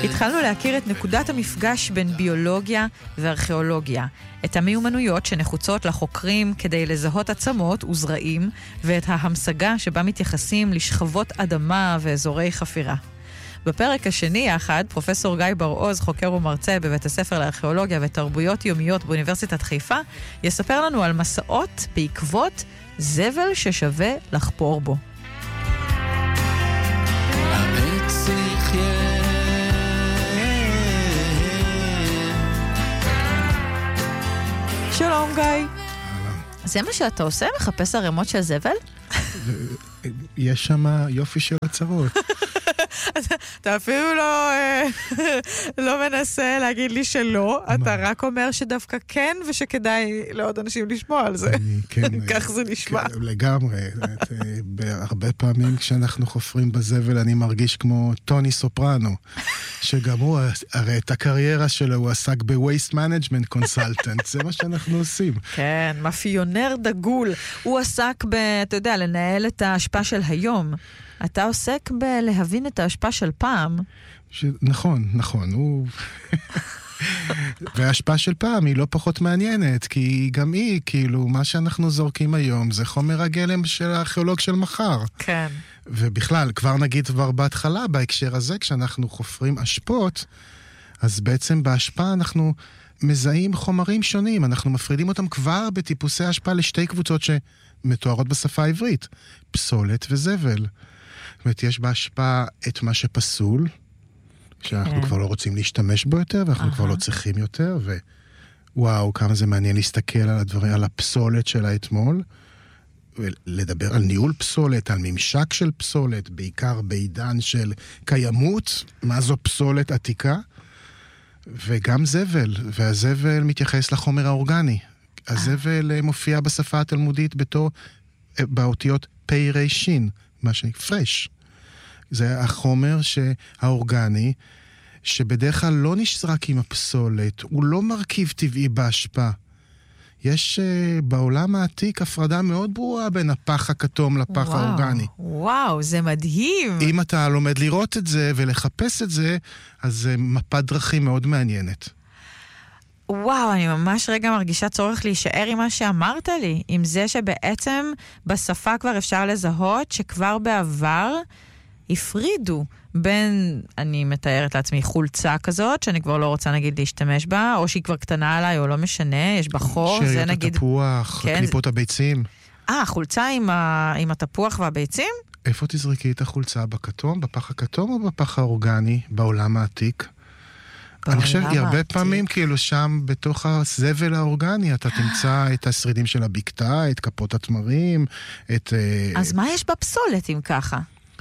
התחלנו להכיר את נקודת המפגש בין ביולוגיה וארכיאולוגיה, את המיומנויות שנחוצות לחוקרים כדי לזהות עצמות וזרעים, ואת ההמשגה שבה מתייחסים לשכבות אדמה ואזורי חפירה. בפרק השני יחד, פרופסור גיא בר-עוז, חוקר ומרצה בבית הספר לארכיאולוגיה ותרבויות יומיות באוניברסיטת חיפה, יספר לנו על מסעות בעקבות זבל ששווה לחפור בו. שלום גיא. זה מה שאתה עושה? מחפש ערימות של זבל? יש שם יופי של הצרות. אתה אפילו לא מנסה להגיד לי שלא, אתה רק אומר שדווקא כן, ושכדאי לעוד אנשים לשמוע על זה. כך זה נשמע. לגמרי. הרבה פעמים כשאנחנו חופרים בזבל, אני מרגיש כמו טוני סופרנו, שגם הוא, הרי את הקריירה שלו, הוא עסק ב-Waste Management Consultant, זה מה שאנחנו עושים. כן, מאפיונר דגול. הוא עסק אתה יודע, לנהל את ההשפעה של היום. אתה עוסק בלהבין את ההשפעה של פעם. נכון, הוא... וההשפעה של פעם היא לא פחות מעניינת, כי גם היא, כאילו, מה שאנחנו זורקים היום, זה חומר הגלם של הארכיאולוג של מחר. כן. ובכלל, כבר נגיד כבר בהתחלה, בהקשר הזה, כשאנחנו חופרים אשפות, אז בעצם בהשפעה אנחנו מזהים חומרים שונים, אנחנו מפרידים אותם כבר בטיפוסי ההשפעה לשתי קבוצות שמתוארות בשפה העברית, פסולת וזבל. זאת אומרת, יש בהשפעה את מה שפסול, שאנחנו כבר לא רוצים להשתמש בו יותר, ואנחנו כבר לא צריכים יותר, ווואו, כמה זה מעניין להסתכל על הדברים, על הפסולת שלה אתמול, ולדבר על ניהול פסולת, על ממשק של פסולת, בעיקר בעידן של קיימות, מה זו פסולת עתיקה, וגם זבל, והזבל מתייחס לחומר האורגני. הזבל מופיע בשפה התלמודית בתור, באותיות פי ריישין, מה פרש. זה החומר האורגני, שבדרך כלל לא נשרק עם הפסולת, הוא לא מרכיב טבעי בהשפעה. יש בעולם העתיק הפרדה מאוד ברורה בין הפח הכתום לפח האורגני. וואו, זה מדהים. אם אתה לומד לראות את זה ולחפש את זה, אז זה מפת דרכים מאוד מעניינת. וואו, אני ממש רגע מרגישה צורך להישאר עם מה שאמרת לי, עם זה שבעצם בשפה כבר אפשר לזהות שכבר בעבר הפרידו בין, אני מתארת לעצמי, חולצה כזאת, שאני כבר לא רוצה נגיד להשתמש בה, או שהיא כבר קטנה עליי, או לא משנה, יש בה חור, זה נגיד... שאריות התפוח, כן, קליפות הביצים. חולצה עם התפוח והביצים? איפה תזרקי את החולצה? בכתום, בפח הכתום או בפח האורגני, בעולם העתיק? אני חושב, הרבה פעמים כאילו שם בתוך הזבל האורגני, אתה תמצא את השרידים של הבקתה, את כפות התמרים, את... אז מה יש בפסולת אם ככה?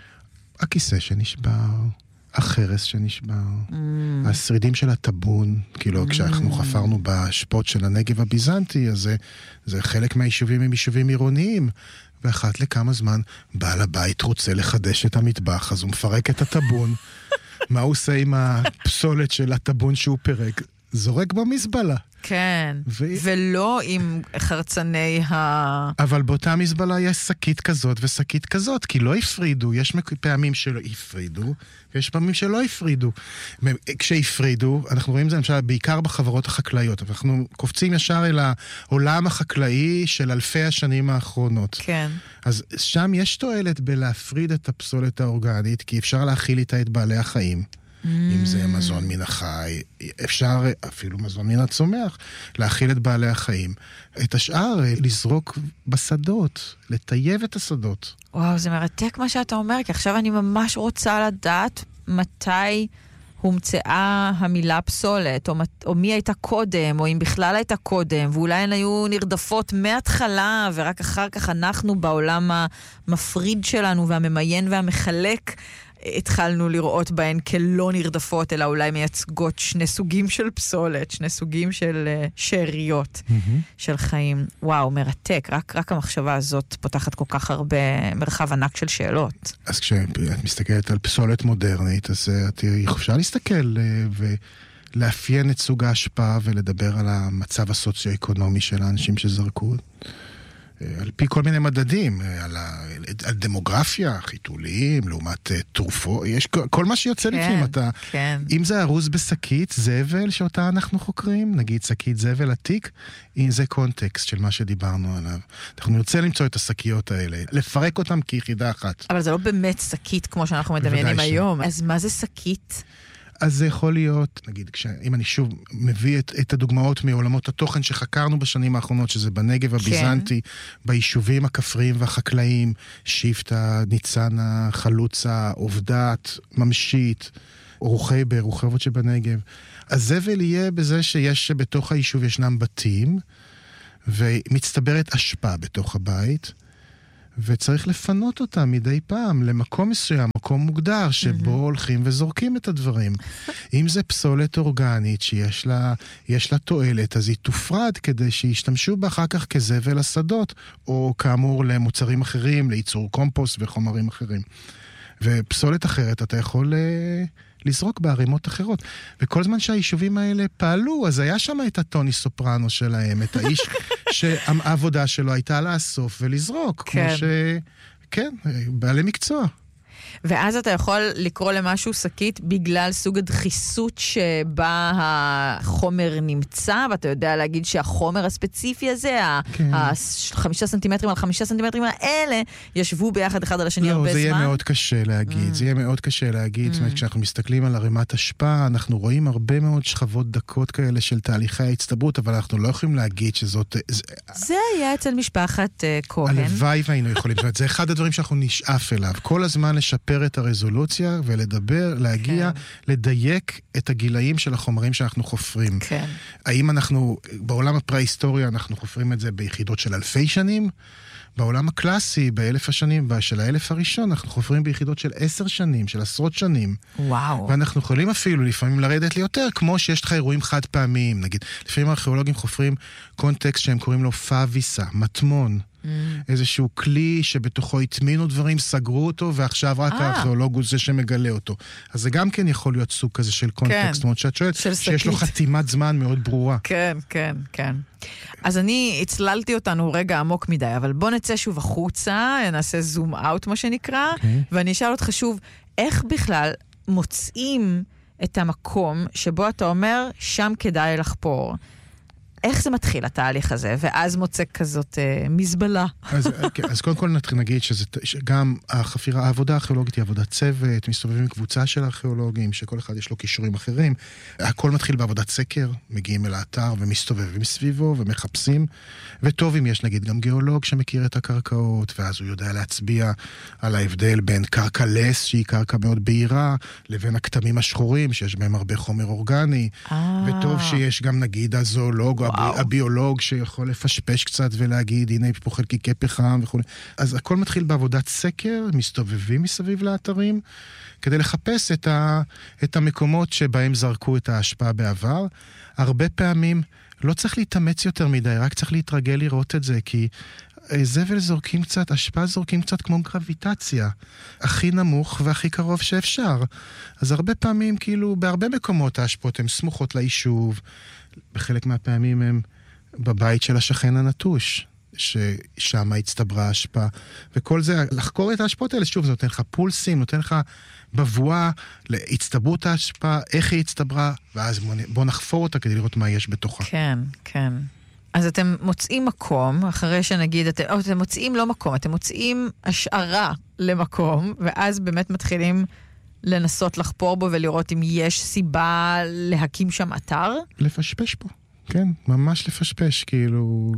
הכיסא שנשבר, החרס שנשבר, השרידים של הטבון, כאילו כשאנחנו חפרנו בשפות של הנגב הביזנטי, אז זה חלק מהיישובים הם יישובים עירוניים, ואחת לכמה זמן בעל הבית רוצה לחדש את המטבח, אז הוא מפרק את הטבון, מה הוא עושה עם הפסולת של הטבון שהוא פרק? זורק במזבלה. כן, ולא עם חרצני אבל באותה מזבלה יש שקית כזאת ושקית כזאת, כי לא הפרידו, יש פעמים שלא הפרידו, ויש פעמים שלא הפרידו. כשהפרידו, אנחנו רואים את זה למשל בעיקר בחברות החקלאיות, אבל אנחנו קופצים ישר אל העולם החקלאי של אלפי השנים האחרונות. כן. אז שם יש תועלת בלהפריד את הפסולת האורגנית, כי אפשר להכיל איתה את בעלי החיים. אם זה מזון מן החי, אפשר אפילו מזון מן הצומח, להכיל את בעלי החיים. את השאר לזרוק בשדות, לטייב את השדות. וואו, זה מרתק מה שאתה אומר, כי עכשיו אני ממש רוצה לדעת מתי הומצאה המילה פסולת, או מי הייתה קודם, או אם בכלל הייתה קודם, ואולי הן היו נרדפות מההתחלה, ורק אחר כך אנחנו בעולם המפריד שלנו, והממיין והמחלק, התחלנו לראות בהן כלא נרדפות, אלא אולי מייצגות שני סוגים של פסולת, שני סוגים של שאריות של חיים. וואו, מרתק. רק המחשבה הזאת פותחת כל כך הרבה מרחב ענק של שאלות. אז כשאת מסתכלת על פסולת מודרנית, אז אפשר להסתכל ולאפיין את סוג ההשפעה ולדבר על המצב הסוציו-אקונומי של האנשים שזרקו. על פי כל מיני מדדים, על דמוגרפיה, חיתולים, לעומת תרופות, יש כל מה שיוצא לפעמים. אם זה ארוז בשקית זבל שאותה אנחנו חוקרים, נגיד שקית זבל עתיק, זה קונטקסט של מה שדיברנו עליו. אנחנו נרצה למצוא את השקיות האלה, לפרק אותם כיחידה אחת. אבל זה לא באמת שקית כמו שאנחנו מדמיינים היום. אז מה זה שקית? אז זה יכול להיות, נגיד, אם אני שוב מביא את הדוגמאות מעולמות התוכן שחקרנו בשנים האחרונות, שזה בנגב הביזנטי, ביישובים הכפריים והחקלאיים, שיפטה, ניצנה, חלוצה, עובדת, ממשית, רוחי ברוחבות שבנגב. הזבל יהיה בזה שיש בתוך היישוב ישנם בתים, ומצטברת אשפה בתוך הבית, וצריך לפנות אותה מדי פעם למקום מסוים, מקום מוגדר, שבו הולכים וזורקים את הדברים. אם זה פסולת אורגנית שיש לה תועלת, אז היא תופרד כדי שישתמשו בה אחר כך כזבל לשדות, או כאמור למוצרים אחרים, לייצור קומפוסט וחומרים אחרים. ופסולת אחרת אתה יכול לזרוק בערימות אחרות. וכל זמן שהיישובים האלה פעלו, אז היה שם את הטוני סופרנו שלהם, את האיש שהעבודה שלו הייתה לאסוף ולזרוק. כן. כן, בעלי מקצוע. ואז אתה יכול לקרוא למשהו שקית בגלל סוג הדחיסות שבה החומר נמצא, ואתה יודע להגיד שהחומר הספציפי הזה, כן. 5 סנטימטרים על 5 סנטימטרים האלה, ישבו ביחד אחד על השני הרבה זמן. לא, זה יהיה מאוד קשה להגיד. זה יהיה מאוד קשה להגיד. זאת אומרת, כשאנחנו מסתכלים על ערימת השפעה, אנחנו רואים הרבה מאוד שכבות דקות כאלה של תהליכי ההצטברות, אבל אנחנו לא יכולים להגיד שזאת... זה היה אצל משפחת כהן. הלוואי והיינו יכולים. זאת אומרת, זה אחד הדברים שאנחנו נשאף אליו. כל הזמן לשפר את הרזולוציה ולדבר, להגיע, לדייק את הגילאים של החומרים שאנחנו חופרים. כן. האם אנחנו, בעולם הפרה-היסטוריה אנחנו חופרים את זה ביחידות של אלפי שנים? בעולם הקלאסי, באלף השנים, של האלף הראשון, אנחנו חופרים ביחידות של 10 שנים, של עשרות שנים. וואו. ואנחנו יכולים אפילו לפעמים לרדת ליותר, כמו שיש לך אירועים חד פעמיים. נגיד, לפעמים הארכיאולוגים חופרים קונטקסט שהם קוראים לו פאביסה, מטמון. איזשהו כלי שבתוכו התמינו דברים, סגרו אותו, ועכשיו רק הארכיאולוג הוא זה שמגלה אותו. אז זה גם כן יכול להיות סוג כזה של קונטקסט. זאת אומרת שאת שואלת, שיש לו חתימת זמן מאוד ברורה. כן, כן, כן. אז אני הצללתי אותנו רגע עמוק מדי, אבל בוא נצא שוב החוצה, נעשה זום אאוט מה שנקרא, ואני אשאל אותך שוב, איך בכלל מוצאים את המקום שבו אתה אומר, שם כדאי לחפור? איך זה מתחיל, התהליך הזה? ואז מוצא כזאת מזבלה. אז קודם כל נגיד שגם החפירה, העבודה הארכיאולוגית היא עבודת צוות, מסתובבים עם קבוצה של ארכיאולוגים, שכל אחד יש לו קישורים אחרים. הכל מתחיל בעבודת סקר, מגיעים אל האתר ומסתובבים סביבו ומחפשים. וטוב אם יש נגיד גם גיאולוג שמכיר את הקרקעות, ואז הוא יודע להצביע על ההבדל בין קרקע לס, שהיא קרקע מאוד בהירה, לבין הכתמים השחורים, שיש בהם הרבה חומר אורגני. וטוב שיש גם נגיד הזואולוג, הביולוג שיכול לפשפש קצת ולהגיד, הנה פה חלקיקי פחם וכו'. אז הכל מתחיל בעבודת סקר, מסתובבים מסביב לאתרים, כדי לחפש את המקומות שבהם זרקו את ההשפעה בעבר. הרבה פעמים לא צריך להתאמץ יותר מדי, רק צריך להתרגל לראות את זה, כי זבל זורקים קצת, השפעה זורקים קצת כמו גרביטציה. הכי נמוך והכי קרוב שאפשר. אז הרבה פעמים, כאילו, בהרבה מקומות ההשפעות הן סמוכות ליישוב, בחלק מהפעמים הם בבית של השכן הנטוש, ששם הצטברה ההשפעה. וכל זה, לחקור את ההשפעות האלה, שוב, זה נותן לך פולסים, נותן לך בבואה להצטברות ההשפעה, איך היא הצטברה, ואז בוא נחפור אותה כדי לראות מה יש בתוכה. כן, כן. אז אתם מוצאים מקום, אחרי שנגיד, אתם מוצאים לא מקום, אתם מוצאים השערה למקום, ואז באמת מתחילים לנסות לחפור בו ולראות אם יש סיבה להקים שם אתר? לפשפש פה. כן, ממש לפשפש, כאילו,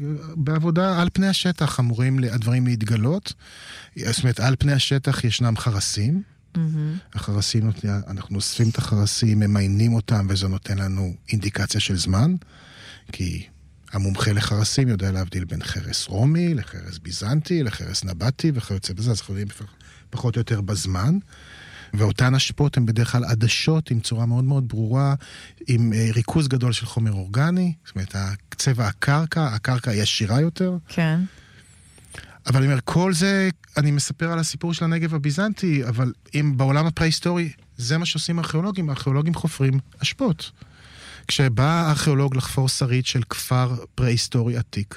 בעבודה על פני השטח אמורים הדברים להתגלות. זאת אומרת, על פני השטח ישנם חרסים. החרסים, אנחנו אוספים את החרסים, ממיינים אותם, וזה נותן לנו אינדיקציה של זמן, כי המומחה לחרסים יודע להבדיל בין חרס רומי, לחרס ביזנטי, לחרס נבטי, וכיוצא בזה, אז אנחנו יודעים פחות או יותר בזמן. ואותן השפעות הן בדרך כלל עדשות עם צורה מאוד מאוד ברורה, עם ריכוז גדול של חומר אורגני, זאת אומרת, צבע הקרקע היא עשירה יותר. כן. אבל אני אומר, כל זה, אני מספר על הסיפור של הנגב הביזנטי, אבל אם בעולם הפרה-היסטורי, זה מה שעושים ארכיאולוגים, הארכיאולוגים חופרים השפעות. כשבא הארכיאולוג לחפור שריד של כפר פרה-היסטורי עתיק,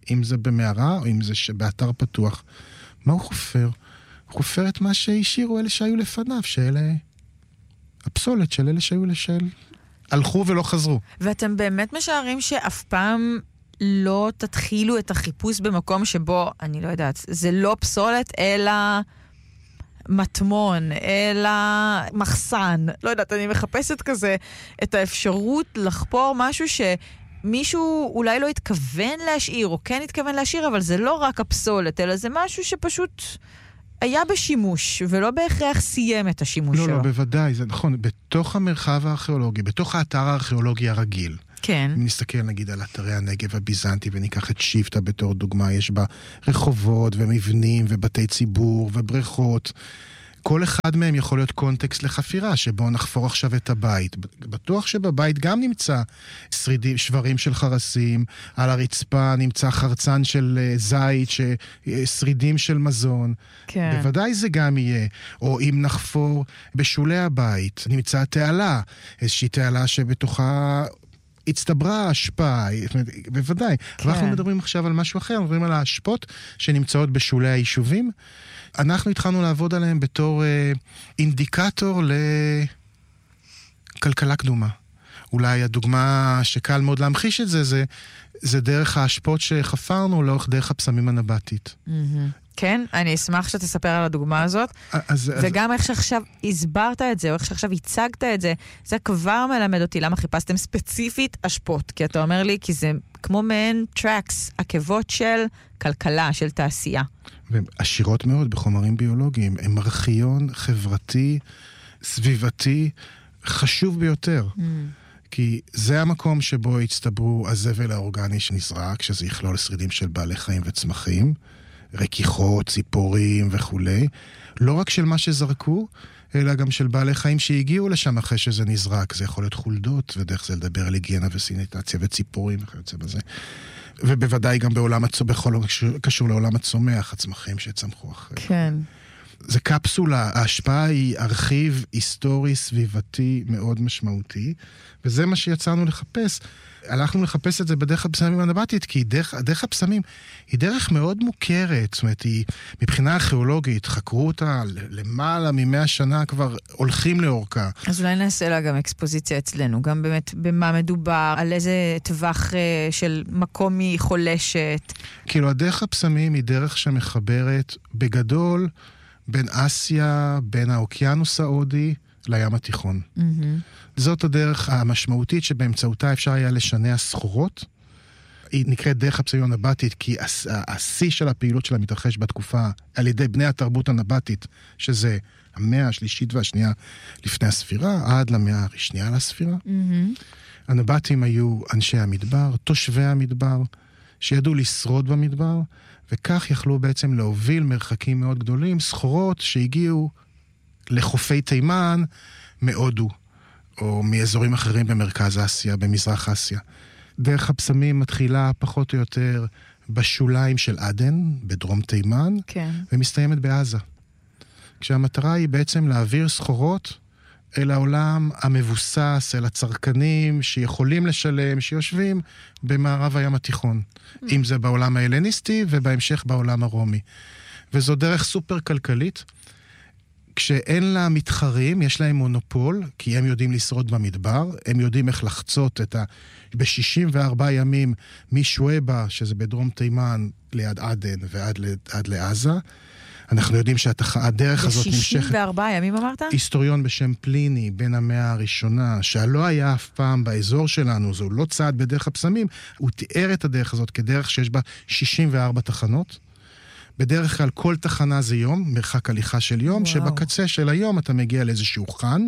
אם זה במערה, או אם זה באתר פתוח. מה הוא חופר? הוא חופר את מה שהשאירו אלה שהיו לפניו, שאלה הפסולת של אלה שהיו הלכו ולא חזרו. ואתם באמת משערים שאף פעם לא תתחילו את החיפוש במקום שבו, אני לא יודעת, זה לא פסולת, אלא מטמון, אלא מחסן. לא יודעת, אני מחפשת כזה את האפשרות לחפור משהו שמישהו אולי לא התכוון להשאיר, או כן התכוון להשאיר, אבל זה לא רק הפסולת, אלא זה משהו שפשוט היה בשימוש, ולא בהכרח סיים את השימוש שלו. לא, בוודאי, זה נכון. בתוך המרחב הארכיאולוגי, בתוך האתר הארכיאולוגי הרגיל, כן. אם נסתכל נגיד על אתרי הנגב הביזנטי וניקח את שיפטה בתור דוגמה, יש בה רחובות ומבנים ובתי ציבור ובריכות. כל אחד מהם יכול להיות קונטקסט לחפירה, שבו נחפור עכשיו את הבית. בטוח שבבית גם נמצא שברים של חרסים, על הרצפה נמצא חרצן של זית, שרידים של מזון. כן. בוודאי זה גם יהיה. או אם נחפור בשולי הבית, נמצא תעלה, איזושהי תעלה שבתוכה הצטברה השפעה, בוודאי. כן. אנחנו מדברים עכשיו על משהו אחר, מדברים על ההשפעות שנמצאות בשולי היישובים. אנחנו התחלנו לעבוד עליהם בתור אינדיקטור לכלכלה קדומה. אולי הדוגמה שקל מאוד להמחיש את זה דרך ההשפעות שחפרנו לאורך דרך הפסמים הנבטית. כן, אני אשמח שתספר על הדוגמה הזאת. וגם איך שעכשיו הסברת את זה, או איך שעכשיו הצגת את זה, זה כבר מלמד אותי למה חיפשתם ספציפית השפעות. כי אתה אומר לי, כי זה כמו מעין טרקס, עקבות של כלכלה, של תעשייה. והן עשירות מאוד בחומרים ביולוגיים. הם ארכיון חברתי, סביבתי, חשוב ביותר. כי זה המקום שבו הצטברו הזבל האורגני שנזרק, שזה יכלול שרידים של בעלי חיים וצמחים, רכיכות, ציפורים וכו'. לא רק של מה שזרקו, אלא גם של בעלי חיים שהגיעו לשם אחרי שזה נזרק. זה יכול להיות חולדות, ודרך זה לדבר על היגיינה וסיניטציה וציפורים וכיוצא בזה. ובוודאי גם בכל קשור לעולם הצומח, הצמחים שצמחו אחרי. כן. זה קפסולה, ההשפעה היא ארכיב היסטורי סביבתי מאוד משמעותי, וזה מה שיצאנו לחפש. הלכנו לחפש את זה בדרך הפסמים הנבטית, כי דרך הפסמים היא דרך מאוד מוכרת, זאת אומרת, היא מבחינה ארכיאולוגית, חקרו אותה למעלה מ100 שנה, כבר הולכים לאורכה. אז אולי נעשה לה גם אקספוזיציה אצלנו, גם באמת במה מדובר, על איזה טווח של מקום היא חולשת. כאילו, הדרך הפסמים היא דרך שמחברת בגדול בין אסיה, בין האוקיינוס ההודי, לים התיכון. זאת הדרך המשמעותית שבאמצעותה אפשר היה לשנע סחורות. היא נקראת דרך הפסמים הנבטית, כי השיא של הפעילות שלה מתרחש בתקופה על ידי בני התרבות הנבטית, שזה המאה השלישית והשנייה לפני הספירה, עד למאה השנייה לספירה. הנבטים היו אנשי המדבר, תושבי המדבר, שידעו לשרוד במדבר, וכך יכלו בעצם להוביל מרחקים מאוד גדולים, סחורות שהגיעו לחופי תימן מהודו, או מאזורים אחרים במרכז אסיה, במזרח אסיה. דרך הפסמים מתחילה פחות או יותר בשוליים של עדן, בדרום תימן, כן. ומסתיימת בעזה. כשהמטרה היא בעצם להעביר סחורות אל העולם המבוסס, אל הצרכנים שיכולים לשלם, שיושבים במערב הים התיכון. אם זה בעולם ההלניסטי ובהמשך בעולם הרומי. וזו דרך סופר כלכלית. כשאין לה מתחרים, יש להם מונופול, כי הם יודעים לשרוד במדבר, הם יודעים איך לחצות ב-64 ימים משוויבה, שזה בדרום תימן, ליד עדן ועד לעזה. אנחנו יודעים שהדרך הזאת נמשכת. ב-64 ימים אמרת? היסטוריון בשם פליני, בין המאה הראשונה, שלא היה אף פעם באזור שלנו, זו לא צעד בדרך הפסמים, הוא תיאר את הדרך הזאת כדרך שיש בה 64 תחנות. בדרך כלל כל תחנה זה יום, מרחק הליכה של יום, וואו. שבקצה של היום אתה מגיע לאיזשהו חן.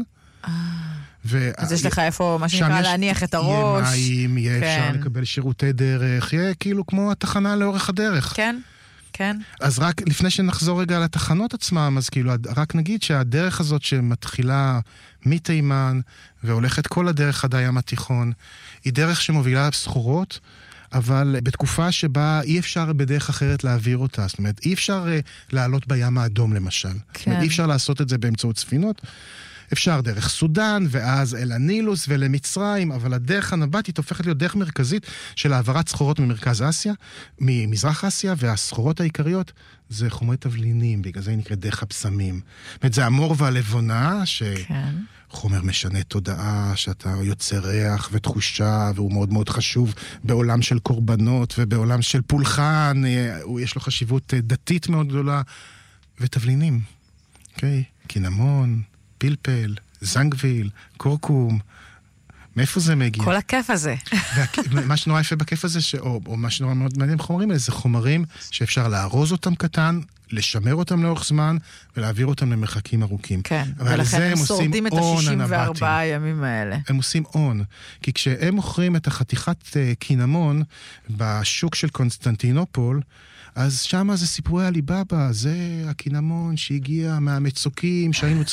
אז יש לך איפה, מה שנקרא, להניח את הראש. יהיה מים, יהיה אפשר לקבל שירותי דרך, יהיה כאילו כמו התחנה לאורך הדרך. כן, כן. אז רק לפני שנחזור רגע לתחנות עצמם, אז כאילו רק נגיד שהדרך הזאת שמתחילה מתימן, והולכת כל הדרך עד הים התיכון, היא דרך שמובילה סחורות, אבל בתקופה שבה אי אפשר בדרך אחרת להעביר אותה. זאת אומרת, אי אפשר לעלות בים האדום למשל. כן. זאת אומרת, אי אפשר לעשות את זה באמצעות ספינות. אפשר דרך סודן, ואז אל הנילוס ולמצרים, אבל הדרך הנבטית הופכת להיות דרך מרכזית של העברת סחורות ממרכז אסיה, ממזרח אסיה, והסחורות העיקריות זה חומרי תבלינים, בגלל זה היא נקראת דרך הבשמים. זאת אומרת, זה המור והלבונה, חומר משנה תודעה, שאתה יוצר ריח ותחושה, והוא מאוד מאוד חשוב בעולם של קורבנות ובעולם של פולחן, יש לו חשיבות דתית מאוד גדולה, ותבלינים, אוקיי? קינמון, פלפל, זנגוויל, קורקום, מאיפה זה מגיע? כל הכיף הזה. מה שנורא יפה בכיף הזה, או מה שנורא מאוד מעניין בחומרים האלה, זה חומרים שאפשר לארוז אותם קטן, לשמר אותם לאורך זמן, ולהעביר אותם למרחקים ארוכים. כן, ולכן הם שורדים את ה-64 הימים האלה. הם עושים און, כי כשהם מוכרים את החתיכת קינמון, בשוק של קונסטנטינופול, אז שם זה סיפורי הליבאבא, זה הקינמון שהגיע מהמצוקים, שהיינו